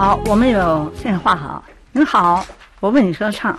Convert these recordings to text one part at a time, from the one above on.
好，我们有电话好。您好，我为你说唱。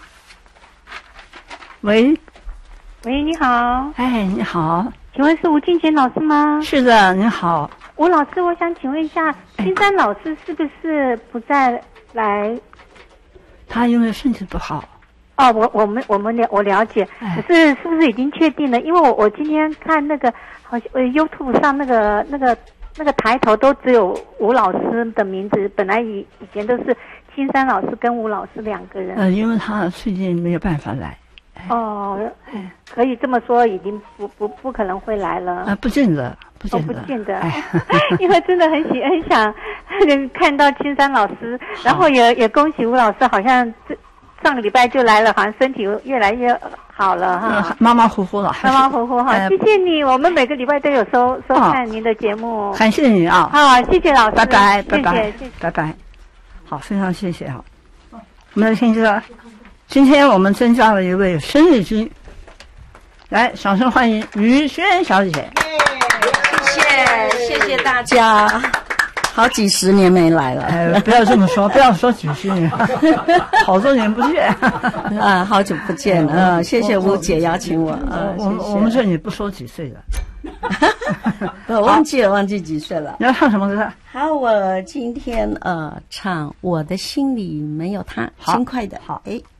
喂， 喂，你好。 哎，你好， 请问是吴俊贤老师吗？ 是的，您好。 吴老师，我想请问一下，金山老师是不是不再来？ 他因为身体不好。 哦，我了解，可是是不是已经确定了？因为我今天看那个好像YouTube 上那个抬头都只有吴老师的名字，本来以前都是金山老师跟吴老师两个人。 因为他最近没有办法来。 哦，可以这么说，已经不可能会来了。 不见得，不见得， 不见得。因为真的很想看到金山老师，然后也恭喜吴老师，好像上个礼拜就来了，好像身体越来越好了哈， 马马虎虎了， 马马虎虎哈。谢谢你，我们每个礼拜都有收看您的节目， 感谢你啊。 好，谢谢老师， 拜拜， 拜拜， 拜拜。好，非常谢谢哈。我们来听歌。今天我们增加了一位生日君，来，掌声欢迎于轩小姐。 谢谢大家，好几十年没来了。 不要这么说，不要说几十年，好多年不见啊，好久不见了。谢谢吴姐邀请我。 我们这里不说几岁了。 忘记几岁了。 你要唱什么歌？ 好，我今天唱《我的心里没有他》，轻快的。 好， 哎。